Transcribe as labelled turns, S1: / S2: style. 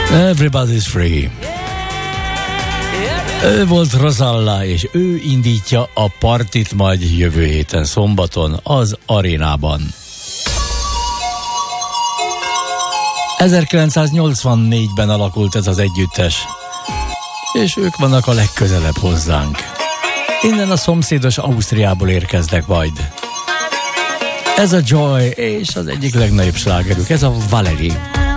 S1: Everybody's free. Ő volt Rosalla, és ő indítja a partit majd jövő héten szombaton az arénában. 1984-ben alakult ez az együttes, és ők vannak a legközelebb hozzánk. Innen a szomszédos Ausztriából érkeznek majd. Ez a Joy, és az egyik legnagyobb slágerük, ez a Valerie.